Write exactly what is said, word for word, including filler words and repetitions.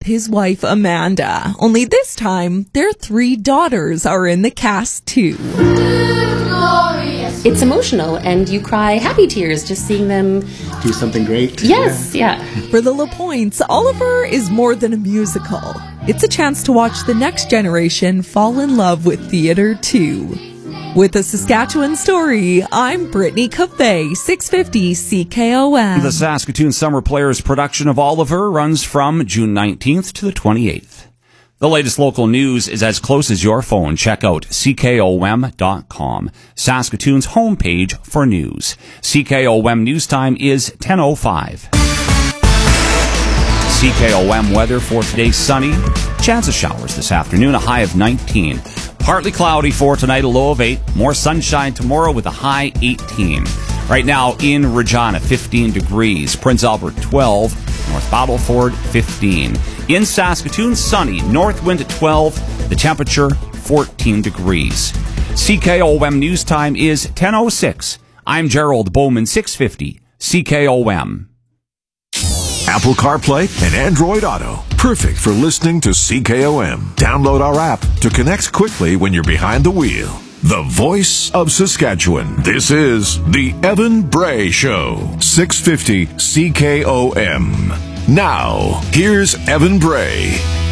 his wife Amanda. Only this time, their three daughters are in the cast too. It's emotional, and you cry happy tears just seeing them do something great. Yes, yeah. yeah. For the LaPointes, Oliver is more than a musical. It's a chance to watch the next generation fall in love with theater too. With a Saskatchewan story, I'm Brittany Cafe, six fifty C K O M. The Saskatoon Summer Players production of Oliver runs from June nineteenth to the twenty-eighth. The latest local news is as close as your phone. Check out C K O M dot com, Saskatoon's homepage for news. C K O M news time is ten oh five. C K O M weather for today: sunny, chance of showers this afternoon, a high of nineteen. Partly cloudy for tonight, a low of eight. More sunshine tomorrow with a high eighteen. Right now in Regina, fifteen degrees. Prince Albert, twelve. North Battleford, fifteen. In Saskatoon, sunny. North wind at twelve. The temperature, fourteen degrees. C K O M news time is ten oh six. I'm Gerald Bowman, six fifty C K O M. Apple CarPlay and Android Auto. Perfect for listening to C K O M. Download our app to connect quickly when you're behind the wheel. The voice of Saskatchewan. This is the Evan Bray Show. six fifty C K O M. Now, here's Evan Bray.